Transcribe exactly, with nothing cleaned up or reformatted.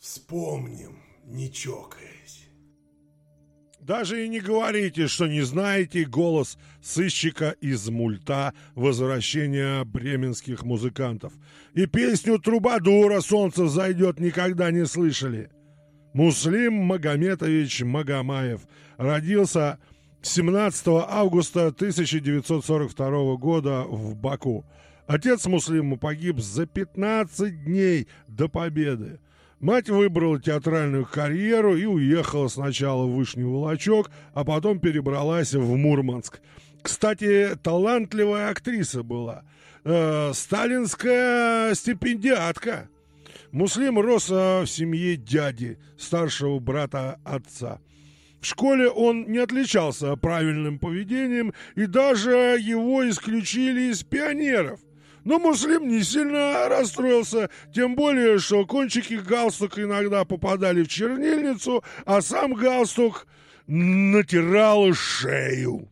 Вспомним, не чокаясь. Даже и не говорите, что не знаете голос сыщика из мульта «Возвращение бременских музыкантов». И песню «Трубадура солнце зайдет» никогда не слышали. Муслим Магометович Магомаев родился семнадцатого августа тысяча девятьсот сорок второго года в Баку. Отец Муслима погиб за пятнадцать дней до победы. Мать выбрала театральную карьеру и уехала сначала в Вышний Волочек, а потом перебралась в Мурманск. Кстати, талантливая актриса была. Э, сталинская стипендиатка. Муслим рос в семье дяди, старшего брата отца. В школе он не отличался правильным поведением, и даже его исключили из пионеров. Но Муслим не сильно расстроился, тем более, что кончики галстука иногда попадали в чернильницу, а сам галстук натирал шею.